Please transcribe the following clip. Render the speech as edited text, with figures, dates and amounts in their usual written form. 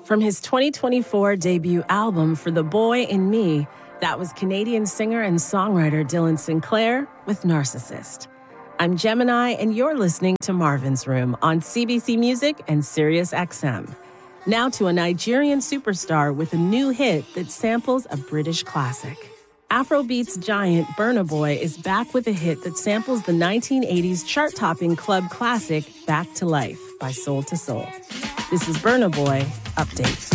From his 2024 debut album For the Boy in Me, that was Canadian singer and songwriter Dylan Sinclair with Narcissist. I'm Gemini, and you're listening to Marvin's Room on CBC Music and SiriusXM. Now to a Nigerian superstar with a new hit that samples a British classic. Afrobeats giant Burna Boy is back with a hit that samples the 1980s chart-topping club classic Back to Life by Soul II Soul. This is Burna Boy Update.